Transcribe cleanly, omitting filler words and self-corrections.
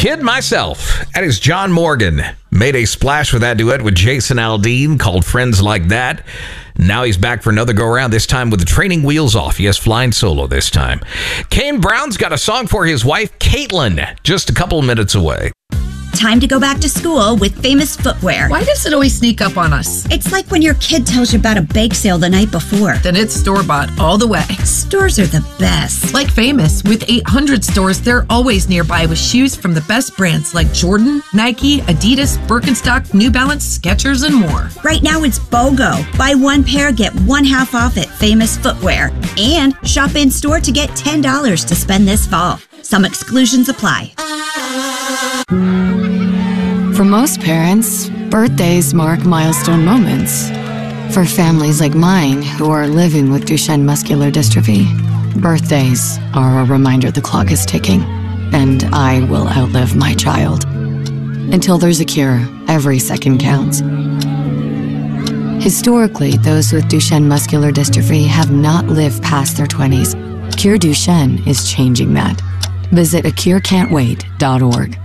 Kid Myself. That is John Morgan. Made a splash with that duet with Jason Aldean called Friends Like That. Now he's back for another go-around, this time with the training wheels off. Yes, flying solo this time. Kane Brown's got a song for his wife, Caitlin, just a couple of minutes away. Time to go back to school with Famous Footwear. Why does it always sneak up on us? It's like when your kid tells you about a bake sale the night before. Then it's store-bought all the way. Stores are the best. Like Famous, with 800 stores, they're always nearby with shoes from the best brands like Jordan, Nike, Adidas, Birkenstock, New Balance, Skechers, and more. Right now it's BOGO. Buy one pair, get one half off at Famous Footwear. And shop in-store to get $10 to spend this fall. Some exclusions apply. For most parents, birthdays mark milestone moments. For families like mine who are living with Duchenne muscular dystrophy, birthdays are a reminder the clock is ticking, and I will outlive my child. Until there's a cure, every second counts. Historically, those with Duchenne muscular dystrophy have not lived past their 20s. Cure Duchenne is changing that. Visit acurecan'twait.org.